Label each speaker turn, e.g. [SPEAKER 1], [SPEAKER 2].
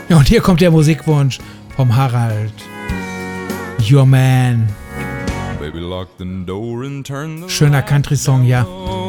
[SPEAKER 1] Ja, und hier kommt der Musikwunsch vom Harald. Your Man.
[SPEAKER 2] Baby, lock the door and turn the
[SPEAKER 1] Schöner Country-Song, ja.